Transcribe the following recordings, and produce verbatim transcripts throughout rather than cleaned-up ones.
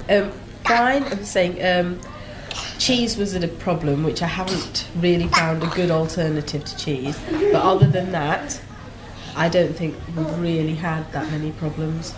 Um, fine. I'm saying um, cheese was a problem, which I haven't really found a good alternative to cheese. But other than that, I don't think we've really had that many problems.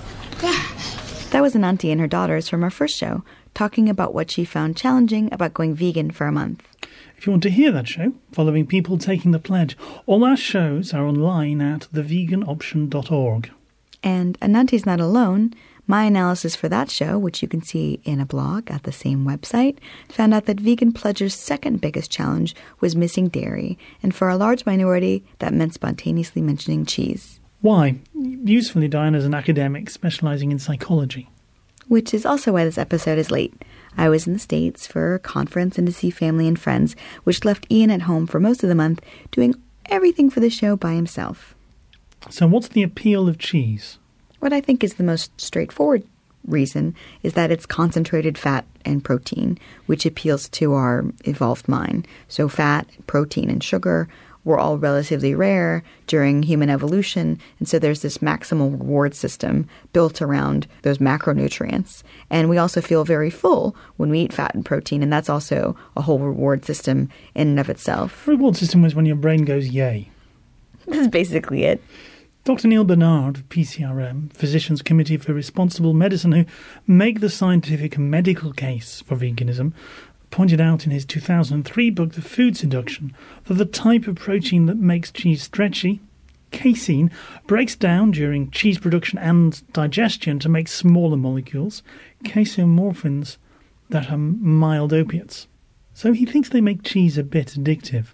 That was an auntie and her daughters from our first show, talking about what she found challenging about going vegan for a month. If you want to hear that show, following people taking the pledge, all our shows are online at the vegan option dot org. And Ananti's not alone. My analysis for that show, which you can see in a blog at the same website, found out that vegan pledgers' second biggest challenge was missing dairy, and for a large minority, that meant spontaneously mentioning cheese. Why? Usefully, Diane is an academic specialising in psychology. Which is also why this episode is late. I was in the States for a conference and to see family and friends, which left Ian at home for most of the month, doing everything for the show by himself. So what's the appeal of cheese? What I think is the most straightforward reason is that it's concentrated fat and protein, which appeals to our evolved mind. So fat, protein, and sugar were all relatively rare during human evolution, and so there's this maximal reward system built around those macronutrients. And we also feel very full when we eat fat and protein, and that's also a whole reward system in and of itself. The reward system is when your brain goes yay. That's basically it. Doctor Neil Bernard of P C R M, Physicians Committee for Responsible Medicine, who make the scientific and medical case for veganism, pointed out in his two thousand three book, The Food Seduction, that the type of protein that makes cheese stretchy, casein, breaks down during cheese production and digestion to make smaller molecules, casomorphins, that are mild opiates. So he thinks they make cheese a bit addictive.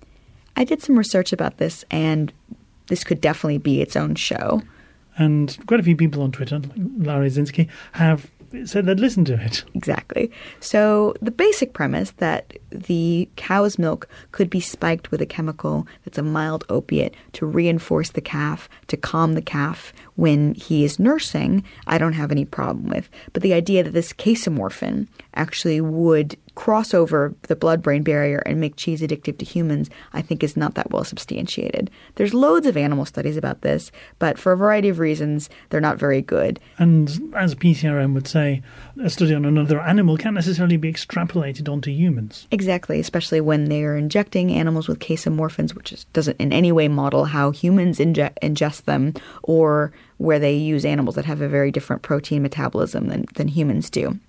I did some research about this, and this could definitely be its own show. And quite a few people on Twitter, like Larry Zinsky, have said they'd listen to it. Exactly. So the basic premise that the cow's milk could be spiked with a chemical that's a mild opiate to reinforce the calf, to calm the calf when he is nursing, I don't have any problem with. But the idea that this casomorphin actually would cross over the blood-brain barrier and make cheese addictive to humans, I think is not that well substantiated. There's loads of animal studies about this, but for a variety of reasons, they're not very good. And as P C R M would say, a study on another animal can't necessarily be extrapolated onto humans. Exactly, especially when they're injecting animals with casomorphins, which is, doesn't in any way model how humans inge- ingest them, or where they use animals that have a very different protein metabolism than, than humans do.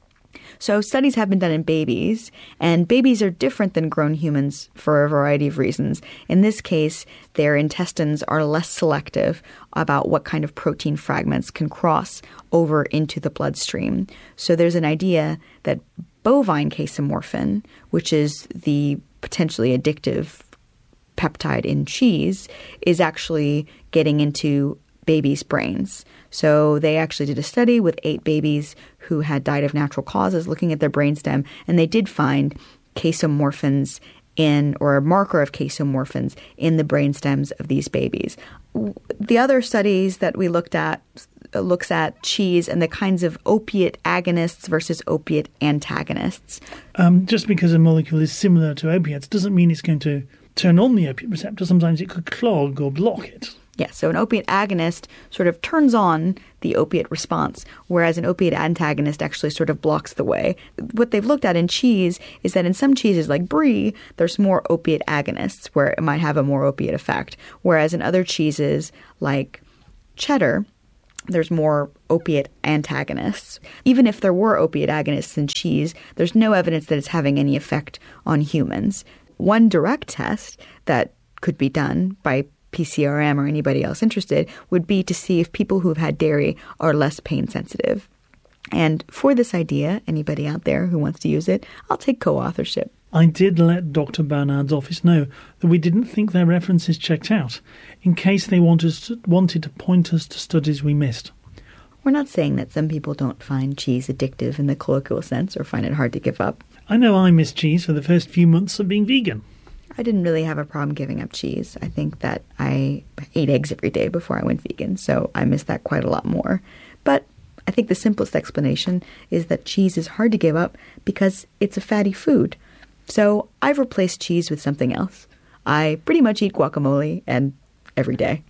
So studies have been done in babies, and babies are different than grown humans for a variety of reasons. In this case, their intestines are less selective about what kind of protein fragments can cross over into the bloodstream. So there's an idea that bovine casomorphin, which is the potentially addictive peptide in cheese, is actually getting into babies' brains. So they actually did a study with eight babies who had died of natural causes, looking at their brainstem, and they did find casomorphins in, or a marker of casomorphins in the brainstems of these babies. The other studies that we looked at looks at cheese and the kinds of opiate agonists versus opiate antagonists. Um, just because a molecule is similar to opiates doesn't mean it's going to turn on the opiate receptor. Sometimes it could clog or block it. Yeah, so an opiate agonist sort of turns on the opiate response, whereas an opiate antagonist actually sort of blocks the way. What they've looked at in cheese is that in some cheeses like brie, there's more opiate agonists where it might have a more opiate effect, whereas in other cheeses like cheddar, there's more opiate antagonists. Even if there were opiate agonists in cheese, there's no evidence that it's having any effect on humans. One direct test that could be done by P C R M or anybody else interested would be to see if people who've had dairy are less pain sensitive. And for this idea, anybody out there who wants to use it, I'll take co-authorship. I did let Doctor Bernard's office know that we didn't think their references checked out, in case they want us to, wanted to point us to studies we missed. We're not saying that some people don't find cheese addictive in the colloquial sense or find it hard to give up. I know I missed cheese for the first few months of being vegan. I didn't really have a problem giving up cheese. I think that I ate eggs every day before I went vegan, so I miss that quite a lot more. But I think the simplest explanation is that cheese is hard to give up because it's a fatty food. So I've replaced cheese with something else. I pretty much eat guacamole, and every day.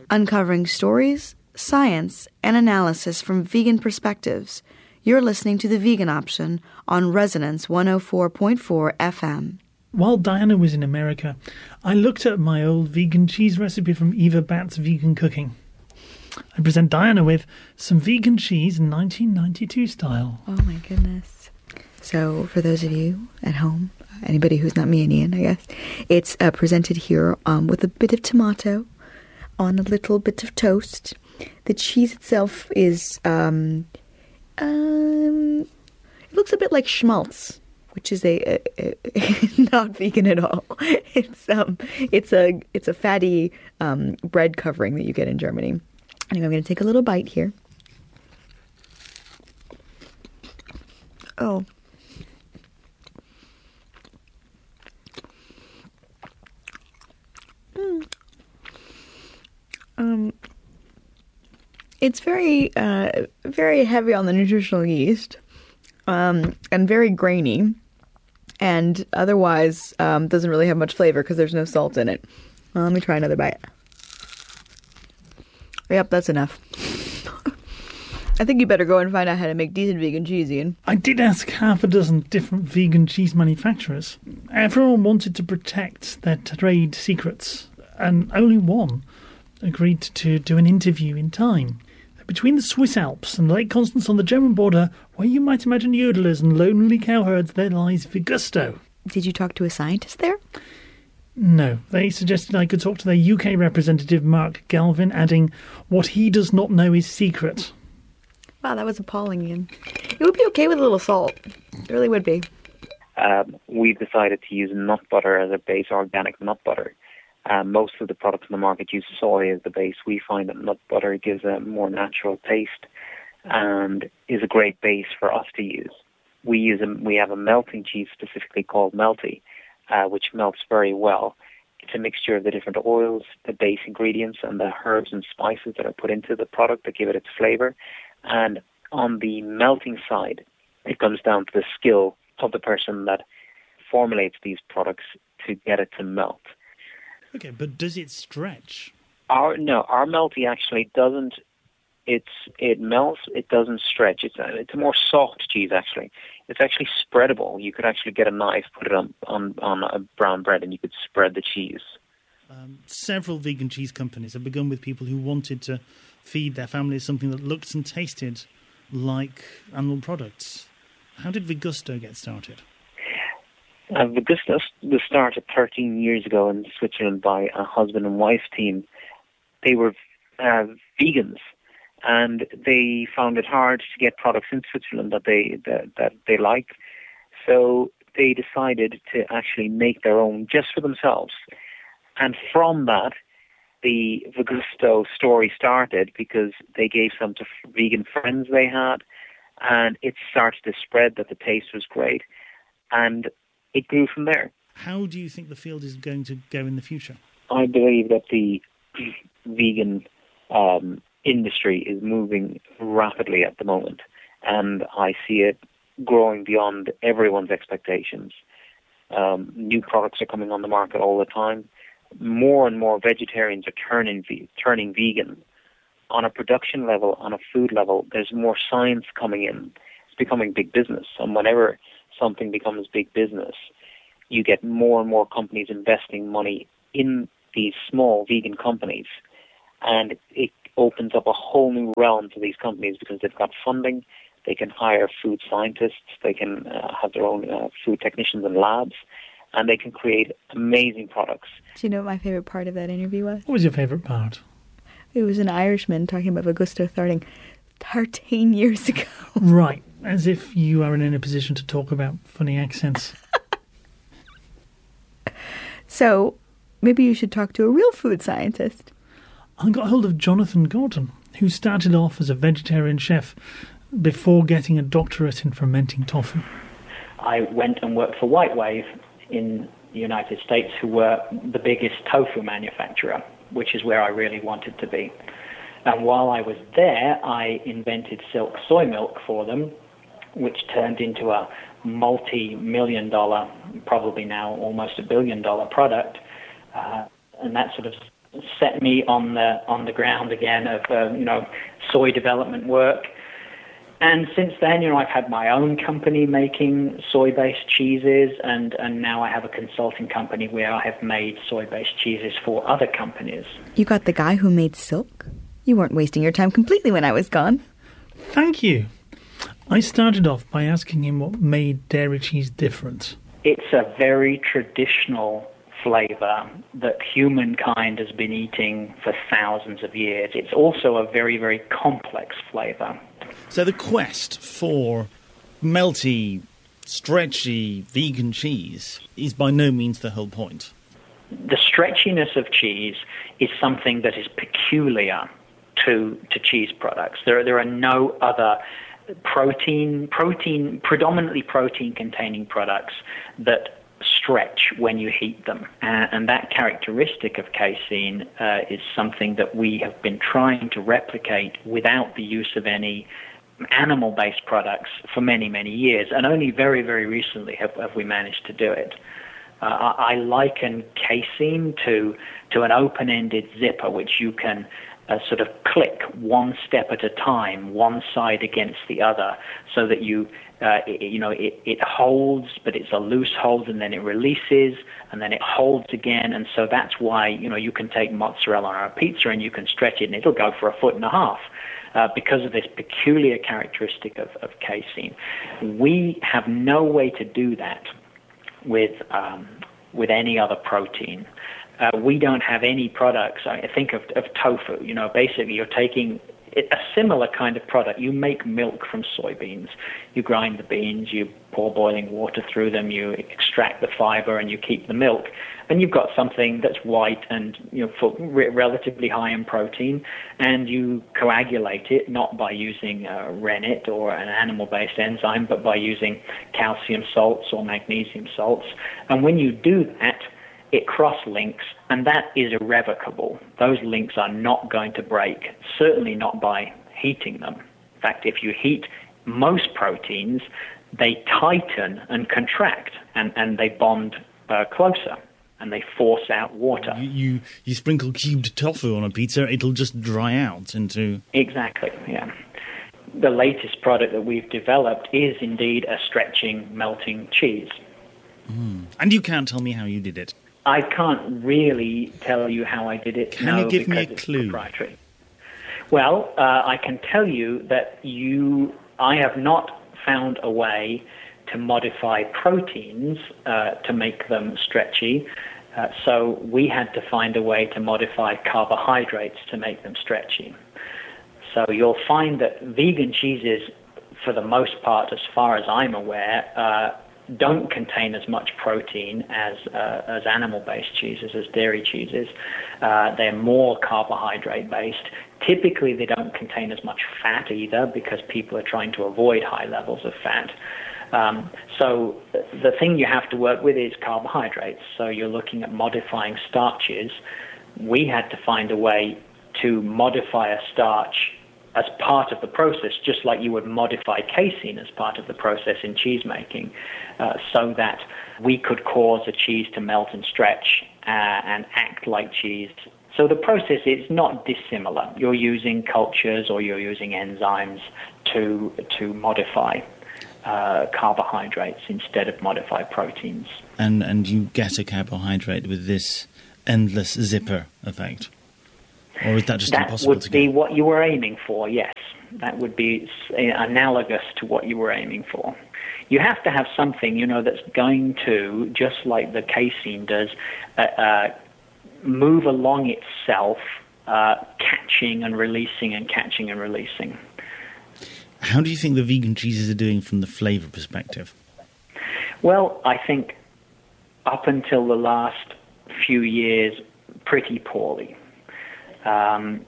Uncovering stories, science, and analysis from vegan perspectives. You're listening to The Vegan Option on Resonance one oh four point four F M. While Diana was in America, I looked at my old vegan cheese recipe from Eva Batt's Vegan Cooking. I present Diana with some vegan cheese in nineteen ninety-two style. Oh my goodness. So for those of you at home, anybody who's not me and Ian, I guess, it's uh, presented here um, with a bit of tomato on a little bit of toast. The cheese itself is, um, um, it looks a bit like schmaltz, which is a, a, a not vegan at all. It's um, it's a it's a fatty um, bread covering that you get in Germany. Anyway, I'm going to take a little bite here. Oh. Mm. Um. It's very, uh, very heavy on the nutritional yeast, um, and very grainy, and otherwise um, doesn't really have much flavor because there's no salt in it. Well, let me try another bite. Yep, that's enough. I think you better go and find out how to make decent vegan cheese, Ian. I did ask half a dozen different vegan cheese manufacturers. Everyone wanted to protect their trade secrets, and only one agreed to do an interview in time. Between the Swiss Alps and Lake Constance on the German border, where you might imagine yodelers and lonely cowherds, there lies Vigusto. Did you talk to a scientist there? No, they suggested I could talk to their U K representative, Mark Galvin, adding, what he does not know is secret. Wow, that was appalling, Ian. It would be okay with a little salt. It really would be. Um, we've decided to use nut butter as a base, organic nut butter. Um, most of the products in the market use soy as the base. We find that nut butter gives a more natural taste and is a great base for us to use. We use a, we have a melting cheese specifically called Melty, Uh, which melts very well. It's a mixture of the different oils, the base ingredients, and the herbs and spices that are put into the product that give it its flavor. And on the melting side, it comes down to the skill of the person that formulates these products to get it to melt. Okay, but does it stretch? Our no, our Melty actually doesn't. It's it melts. It doesn't stretch. It's a, it's a more soft cheese actually. It's actually spreadable. You could actually get a knife, put it on on, on a brown bread, and you could spread the cheese. Um, several vegan cheese companies have begun with people who wanted to feed their families something that looked and tasted like animal products. How did Vigusto get started? Uh, Vigusto was started thirteen years ago in Switzerland by a husband and wife team. They were uh, vegans. And they found it hard to get products in Switzerland that they that, that they like. So they decided to actually make their own just for themselves. And from that, the Vigusto story started because they gave some to vegan friends they had, and it started to spread that the taste was great. And it grew from there. How do you think the field is going to go in the future? I believe that the vegan Um, industry is moving rapidly at the moment, and I see it growing beyond everyone's expectations. Um, new products are coming on the market all the time. More and more vegetarians are turning turning vegan. On a production level, on a food level, there's more science coming in. It's becoming big business, and whenever something becomes big business, you get more and more companies investing money in these small vegan companies, and it opens up a whole new realm to these companies because they've got funding, they can hire food scientists, they can uh, have their own uh, food technicians and labs, and they can create amazing products. Do you know what my favourite part of that interview was? What was your favourite part? It was an Irishman talking about Vigusto starting thirteen years ago. Right, as if you are in a position to talk about funny accents. So, maybe you should talk to a real food scientist. I got hold of Jonathan Gordon, who started off as a vegetarian chef before getting a doctorate in fermenting tofu. I went and worked for White Wave in the United States, who were the biggest tofu manufacturer, which is where I really wanted to be. And while I was there, I invented Silk soy milk for them, which turned into a multi-million dollar, probably now almost a billion dollar product. Uh, and that sort of set me on the on the ground again of uh, you know soy development work. And since then, you know, I've had my own company making soy-based cheeses, and, and now I have a consulting company where I have made soy-based cheeses for other companies. You got the guy who made silk? You weren't wasting your time completely when I was gone. Thank you. I started off by asking him what made dairy cheese different. It's a very traditional flavor that humankind has been eating for thousands of years. It's also a very, very complex flavor. So the quest for melty, stretchy, vegan cheese is by no means the whole point. The stretchiness of cheese is something that is peculiar to to cheese products. There, there are no other protein, protein, predominantly protein-containing products that stretch when you heat them. Uh, and that characteristic of casein uh, is something that we have been trying to replicate without the use of any animal-based products for many, many years. And only very, very recently have, have we managed to do it. Uh, I, I liken casein to, to an open-ended zipper, which you can Uh, sort of click one step at a time, one side against the other, so that you, uh, it, you know, it, it holds, but it's a loose hold, and then it releases, and then it holds again, and so that's why, you know, you can take mozzarella on a pizza and you can stretch it, and it'll go for a foot and a half, uh, because of this peculiar characteristic of, of casein. We have no way to do that with um, with any other protein. Uh, we don't have any products. I think of, of tofu. You know, basically you're taking a similar kind of product. You make milk from soybeans. You grind the beans, you pour boiling water through them, you extract the fiber, and you keep the milk. And you've got something that's white and, you know, for re- relatively high in protein, and you coagulate it not by using uh, rennet or an animal-based enzyme, but by using calcium salts or magnesium salts. And when you do that, it cross-links, and that is irrevocable. Those links are not going to break, certainly not by heating them. In fact, if you heat most proteins, they tighten and contract, and, and they bond uh, closer, and they force out water. You, you you sprinkle cubed tofu on a pizza, it'll just dry out into... Exactly, yeah. The latest product that we've developed is indeed a stretching, melting cheese. Mm. And you can't tell me how you did it? I can't really tell you how I did it. Can no, you give me a it's clue? Proprietary. Well, uh, I can tell you that you, I have not found a way to modify proteins uh, to make them stretchy. Uh, so we had to find a way to modify carbohydrates to make them stretchy. So you'll find that vegan cheeses, for the most part, as far as I'm aware, uh, don't contain as much protein as uh, as animal-based cheeses, as dairy cheeses. Uh, they're more carbohydrate-based. Typically, they don't contain as much fat either, because people are trying to avoid high levels of fat. Um, so the thing you have to work with is carbohydrates. So you're looking at modifying starches. We had to find a way to modify a starch as part of the process, just like you would modify casein as part of the process in cheese making, uh, so that we could cause a cheese to melt and stretch uh, and act like cheese. So the process is not dissimilar. You're using cultures or you're using enzymes to to modify uh, carbohydrates instead of modify proteins. And and you get a carbohydrate with this endless zipper effect? Or is that just that impossible to That would get? be what you were aiming for, yes. That would be analogous to what you were aiming for. You have to have something, you know, that's going to, just like the casein does, uh, uh, move along itself, uh, catching and releasing and catching and releasing. How do you think the vegan cheeses are doing from the flavour perspective? Well, I think up until the last few years, pretty poorly. Um,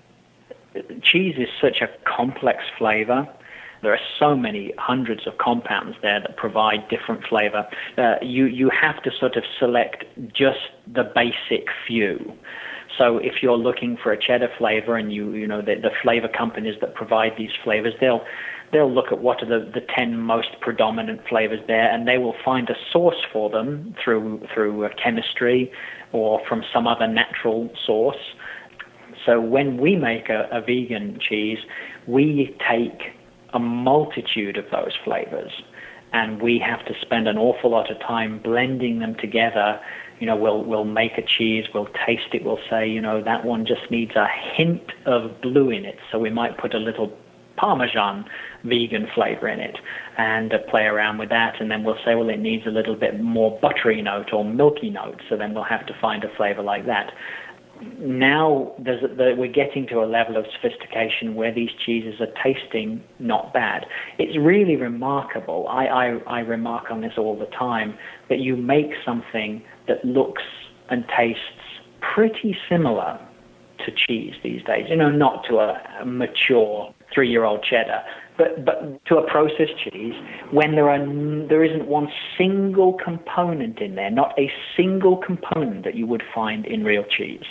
cheese is such a complex flavor. There are so many hundreds of compounds there that provide different flavor. Uh, you, you have to sort of select just the basic few. So if you're looking for a cheddar flavor, and you you know the, the flavor companies that provide these flavors, they'll they'll look at what are the, the ten most predominant flavors there, and they will find a source for them through through chemistry or from some other natural source. So when we make a, a vegan cheese, we take a multitude of those flavors, and we have to spend an awful lot of time blending them together. You know, we'll we'll make a cheese, we'll taste it, we'll say, you know, that one just needs a hint of blue in it, so we might put a little Parmesan vegan flavor in it and uh, play around with that, and then we'll say, well, it needs a little bit more buttery note or milky note, so then we'll have to find a flavor like that. Now there's a, the, we're getting to a level of sophistication where these cheeses are tasting not bad. It's really remarkable. I, I, I remark on this all the time, that you make something that looks and tastes pretty similar to cheese these days. You know, not to a, a mature three-year-old cheddar, but but to a processed cheese, when there are n- there isn't one single component in there, not a single component that you would find in real cheese.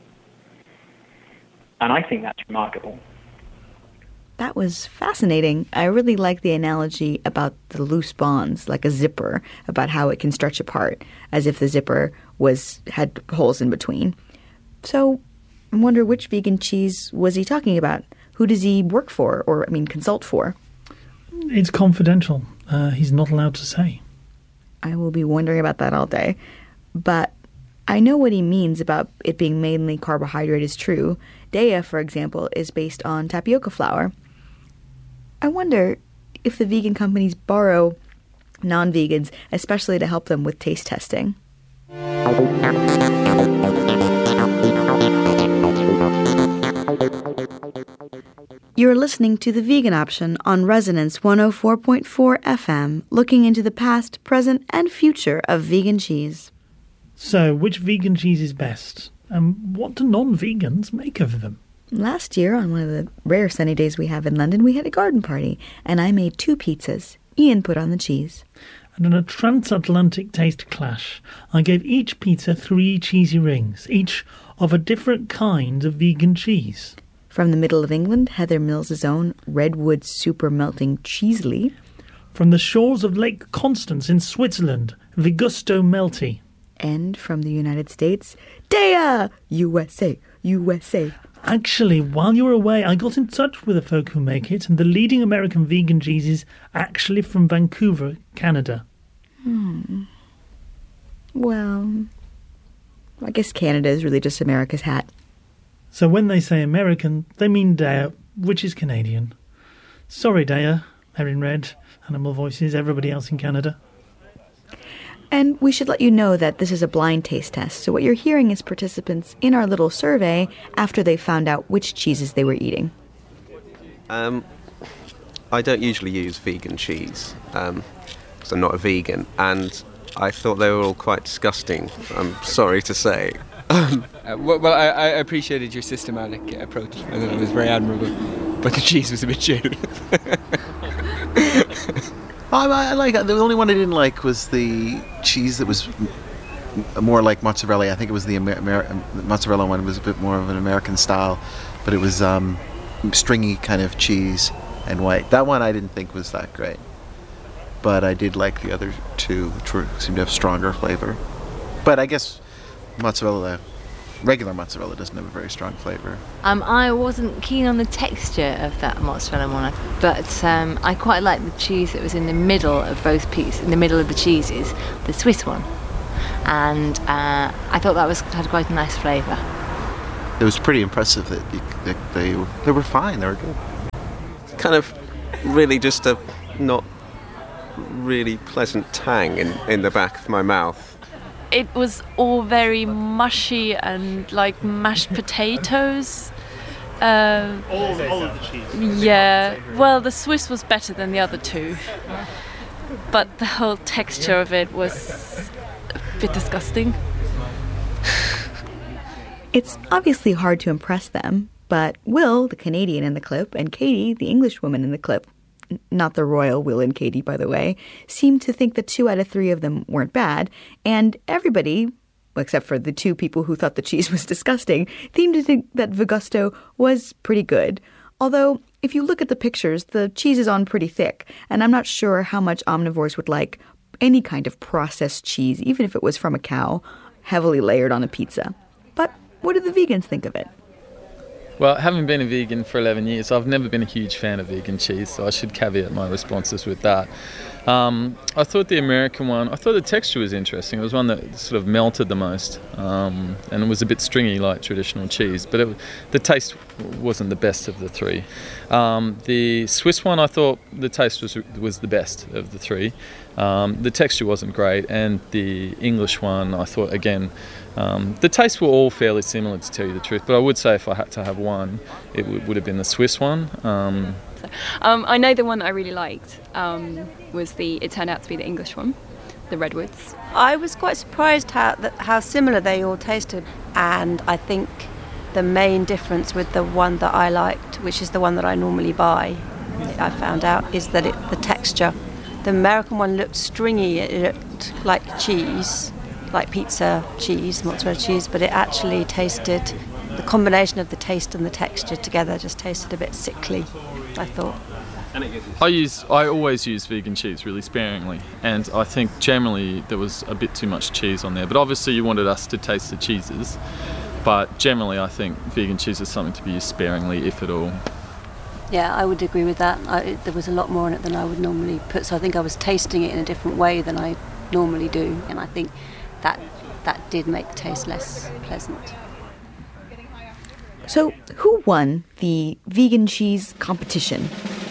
And I think that's remarkable. That was fascinating. I really like the analogy about the loose bonds, like a zipper, about how it can stretch apart, as if the zipper was had holes in between. So I wonder, which vegan cheese was he talking about? Who does he work for, or, I mean, consult for? It's confidential. Uh, he's not allowed to say. I will be wondering about that all day. But I know what he means about it being mainly carbohydrate is true. Daiya, for example, is based on tapioca flour. I wonder if the vegan companies borrow non-vegans, especially to help them with taste testing. You're listening to The Vegan Option on Resonance one oh four point four F M, looking into the past, present, and future of vegan cheese. So, which vegan cheese is best? And what do non-vegans make of them? Last year, on one of the rare sunny days we have in London, we had a garden party, and I made two pizzas. Ian put on the cheese. And in a transatlantic taste clash, I gave each pizza three cheesy rings, each of a different kind of vegan cheese. From the middle of England, Heather Mills's own Redwood Super Melting Cheesely. From the shores of Lake Constance in Switzerland, Vigusto Melty. And from the United States, Daiya! U S A, U S A. Actually, while you were away, I got in touch with the folk who make it, and the leading American vegan cheese is actually from Vancouver, Canada. Hmm. Well, I guess Canada is really just America's hat. So when they say American, they mean Daiya, which is Canadian. Sorry, Daiya, Erin Red, Animal Voices, everybody else in Canada. And we should let you know that this is a blind taste test, so what you're hearing is participants in our little survey after they found out which cheeses they were eating. Um, I don't usually use vegan cheese, um, because I'm not a vegan, and I thought they were all quite disgusting, I'm sorry to say. uh, well, well I, I appreciated your systematic approach. I thought it was very admirable, but the cheese was a bit shit. I, I like the only one I didn't like was the cheese that was more like mozzarella. I think it was the Amer- Amer- mozzarella one was a bit more of an American style, but it was um, stringy kind of cheese and white. That one I didn't think was that great, but I did like the other two, which were, seemed to have stronger flavor. But I guess mozzarella, regular mozzarella, doesn't have a very strong flavor. Um, I wasn't keen on the texture of that mozzarella one, but um, I quite liked the cheese that was in the middle of both pieces, in the middle of the cheeses, the Swiss one, and uh, I thought that was had quite a nice flavour. It was pretty impressive that, you, that they they were fine. They were good. Kind of really just a not really pleasant tang in, in the back of my mouth. It was all very mushy and like mashed potatoes. Um, all, all of the cheese. Yeah, well, the Swiss was better than the other two, but the whole texture of it was a bit disgusting. It's obviously hard to impress them, but Will, the Canadian in the clip, and Katie, the English woman in the clip, not the royal Will and Katie, by the way, seemed to think that two out of three of them weren't bad, and everybody, except for the two people who thought the cheese was disgusting, seemed to think that Vigusto was pretty good. Although, if you look at the pictures, the cheese is on pretty thick, and I'm not sure how much omnivores would like any kind of processed cheese, even if it was from a cow, heavily layered on a pizza. But what do the vegans think of it? Well, having been a vegan for eleven years, I've never been a huge fan of vegan cheese, so I should caveat my responses with that. Um, I thought the American one, I thought the texture was interesting. It was one that sort of melted the most, um, and it was a bit stringy like traditional cheese, but it, the taste wasn't the best of the three. Um, the Swiss one, I thought the taste was was the best of the three. Um, the texture wasn't great, and the English one, I thought, again, um, the tastes were all fairly similar, to tell you the truth, but I would say if I had to have one, it w- would have been the Swiss one. Um, um, I know the one that I really liked um, was the, it turned out to be the English one, the Redwoods. I was quite surprised how, that, how similar they all tasted, and I think the main difference with the one that I liked, which is the one that I normally buy, I found out, is that it, the texture. The American one looked stringy, it looked like cheese, like pizza cheese, mozzarella cheese, but it actually tasted, the combination of the taste and the texture together just tasted a bit sickly, I thought. I use, I always use vegan cheese really sparingly, and I think generally there was a bit too much cheese on there, but obviously you wanted us to taste the cheeses, but generally I think vegan cheese is something to be used sparingly, if at all. Yeah, I would agree with that. I, it, there was a lot more in it than I would normally put, so I think I was tasting it in a different way than I normally do, and I think that that did make the taste less pleasant. So, who won the vegan cheese competition?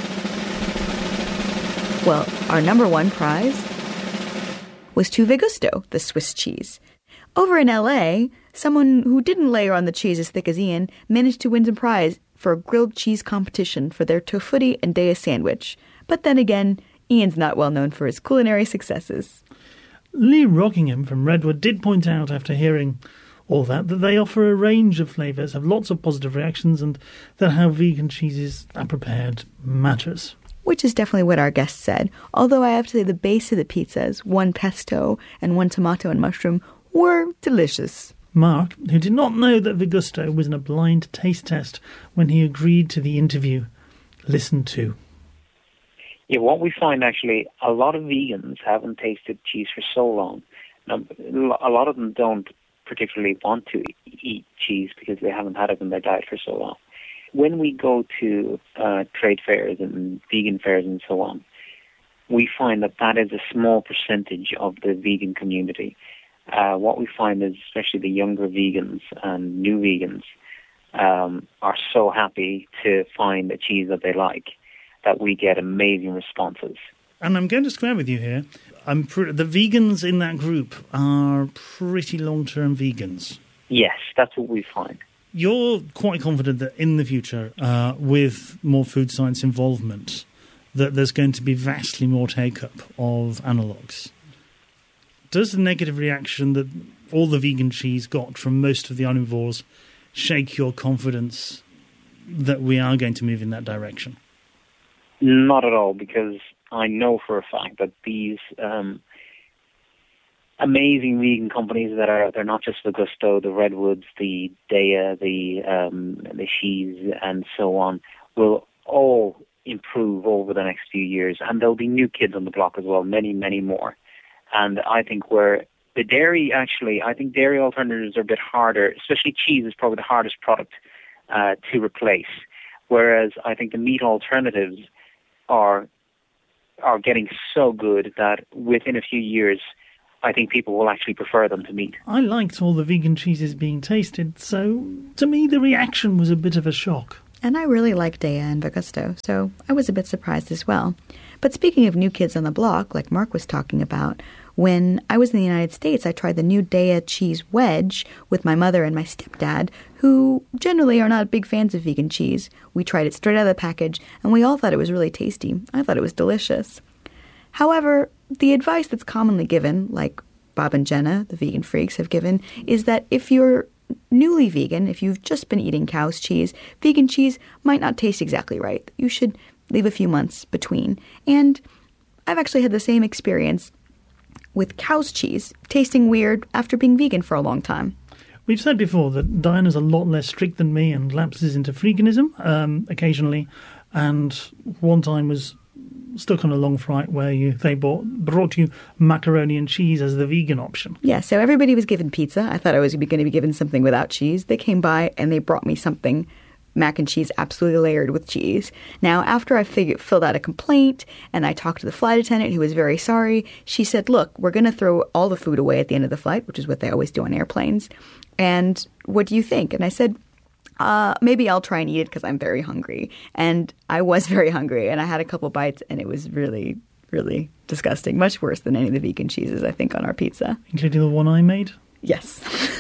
Well, our number one prize was to Vigusto, the Swiss cheese. Over in L A, someone who didn't layer on the cheese as thick as Ian managed to win the prize for a grilled cheese competition for their tofutti and daya sandwich. But then again, Ian's not well known for his culinary successes. Lee Rockingham from Redwood did point out after hearing all that that they offer a range of flavours, have lots of positive reactions, and that how vegan cheeses are prepared matters. Which is definitely what our guest said, although I have to say the base of the pizzas, one pesto and one tomato and mushroom, were delicious. Mark, who did not know that Vigusto was in a blind taste test when he agreed to the interview, listened to. Yeah, what we find actually, a lot of vegans haven't tasted cheese for so long. Now, a lot of them don't particularly want to eat cheese because they haven't had it in their diet for so long. When we go to uh, trade fairs and vegan fairs and so on, we find that that is a small percentage of the vegan community. Uh, what we find is, especially the younger vegans and new vegans, um, are so happy to find a cheese that they like that we get amazing responses. And I'm going to square with you here. I'm pr- the vegans in that group are pretty long-term vegans. Yes, that's what we find. You're quite confident that in the future, uh, with more food science involvement, that there's going to be vastly more take-up of analogues. Does the negative reaction that all the vegan cheese got from most of the omnivores shake your confidence that we are going to move in that direction? Not at all, because I know for a fact that these um, amazing vegan companies that are, they're not just the Gusto, the Redwoods, the Daya, the um, the Cheese, and so on, will all improve over the next few years. And there'll be new kids on the block as well, many, many more. And I think where the dairy, actually, I think dairy alternatives are a bit harder, especially cheese is probably the hardest product uh, to replace. Whereas I think the meat alternatives are are getting so good that within a few years, I think people will actually prefer them to meat. I liked all the vegan cheeses being tasted, so to me the reaction was a bit of a shock. And I really like Daya and Vigusto, so I was a bit surprised as well. But speaking of new kids on the block, like Mark was talking about, when I was in the United States, I tried the new Daya cheese wedge with my mother and my stepdad, who generally are not big fans of vegan cheese. We tried it straight out of the package, and we all thought it was really tasty. I thought it was delicious. However, the advice that's commonly given, like Bob and Jenna, the vegan freaks, have given, is that if you're newly vegan, if you've just been eating cow's cheese, vegan cheese might not taste exactly right. You should leave a few months between. And I've actually had the same experience with cow's cheese tasting weird after being vegan for a long time. We've said before that Diana's a lot less strict than me and lapses into veganism um, occasionally, and one time was stuck on a long flight where you they bought, brought you macaroni and cheese as the vegan option. Yeah, so everybody was given pizza. I thought I was going to be given something without cheese. They came by and they brought me something mac and cheese absolutely layered with cheese. Now, after I figured, filled out a complaint and I talked to the flight attendant who was very sorry, she said, look, we're going to throw all the food away at the end of the flight, which is what they always do on airplanes. And what do you think? And I said, uh, maybe I'll try and eat it because I'm very hungry. And I was very hungry and I had a couple bites and it was really, really disgusting. Much worse than any of the vegan cheeses, I think, on our pizza. Including the one I made? Yes.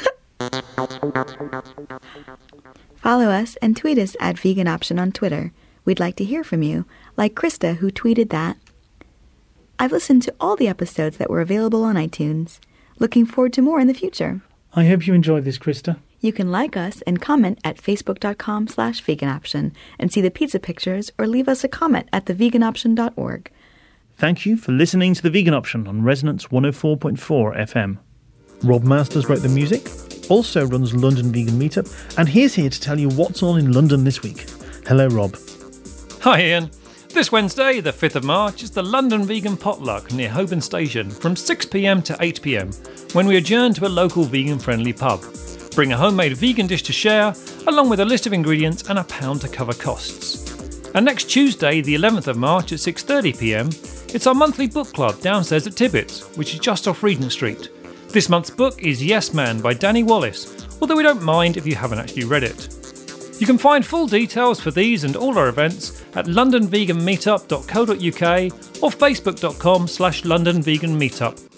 Follow us and tweet us at Vegan Option on Twitter. We'd like to hear from you, like Krista, who tweeted that. I've listened to all the episodes that were available on iTunes. Looking forward to more in the future. I hope you enjoyed this, Krista. You can like us and comment at facebook.com slash veganoption and see the pizza pictures or leave us a comment at the vegan option dot org. Thank you for listening to The Vegan Option on Resonance one oh four point four F M. Rob Masters wrote the music, also runs London Vegan Meetup, and he's here to tell you what's on in London this week. Hello, Rob. Hi, Ian. This Wednesday, the fifth of March, is the London Vegan Potluck near Holborn Station from six p.m. to eight p.m, when we adjourn to a local vegan-friendly pub. Bring a homemade vegan dish to share, along with a list of ingredients and a pound to cover costs. And next Tuesday, the eleventh of March at six thirty p.m, it's our monthly book club downstairs at Tibbetts, which is just off Regent Street. This month's book is Yes Man by Danny Wallace, although we don't mind if you haven't actually read it. You can find full details for these and all our events at london vegan meetup dot co dot uk or facebook.com slash london vegan meetup.